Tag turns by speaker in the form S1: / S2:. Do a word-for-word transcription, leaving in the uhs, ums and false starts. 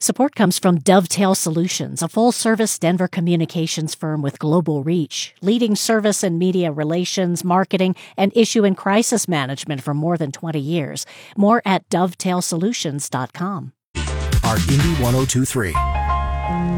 S1: Support comes from Dovetail Solutions, a full-service Denver communications firm with global reach, leading service and media relations, marketing, and issue and crisis management for more than twenty years. More at dovetail solutions dot com.
S2: Our Indy one oh two three.